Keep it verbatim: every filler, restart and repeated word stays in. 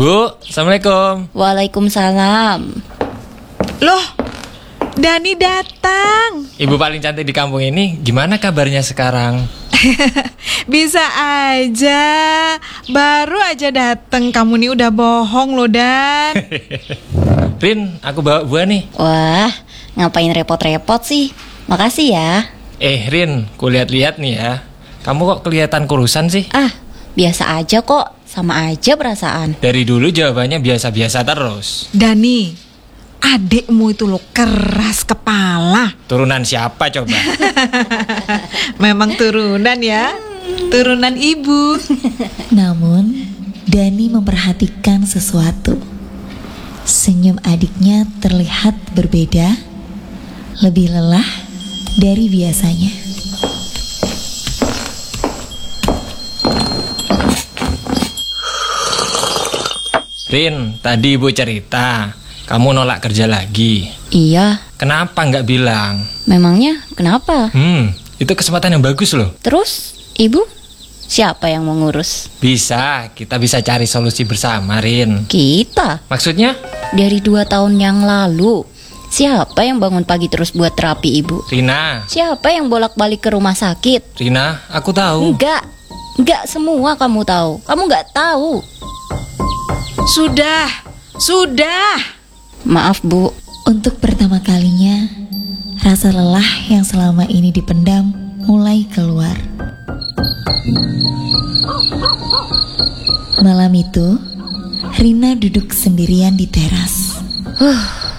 Bu, Assalamualaikum. Waalaikumsalam. Loh, Dani datang. Ibu paling cantik di kampung ini, gimana kabarnya sekarang? Bisa aja. Baru aja datang, kamu nih udah bohong loh, Dan. Rin, aku bawa buah nih. Wah, ngapain repot-repot sih? Makasih ya. Eh Rin, kulihat-lihat nih ya, kamu kok kelihatan kurusan sih? Ah, biasa aja kok. Sama aja perasaan. Dari dulu jawabannya biasa-biasa terus. Dani, adikmu itu loh keras kepala. Turunan siapa coba? Memang turunan ya, turunan ibu. Namun, Dani memperhatikan sesuatu. Senyum adiknya terlihat berbeda, lebih lelah dari biasanya. Rin, tadi ibu cerita, kamu nolak kerja lagi. Iya, Kenapa nggak bilang? memangnya kenapa? Hmm, itu kesempatan yang bagus loh. Terus, ibu, siapa yang mau ngurus? Bisa, kita bisa cari solusi bersama, Rin. Kita? Maksudnya? Dari dua tahun yang lalu, siapa yang bangun pagi terus buat terapi ibu? Rina, Siapa yang bolak-balik ke rumah sakit? Rina, aku tahu. Enggak, enggak semua kamu tahu. Kamu enggak tahu. Sudah, sudah. Maaf bu. Untuk pertama kalinya, rasa lelah yang selama ini dipendam mulai keluar. Malam itu, Rina duduk sendirian di teras. Huh,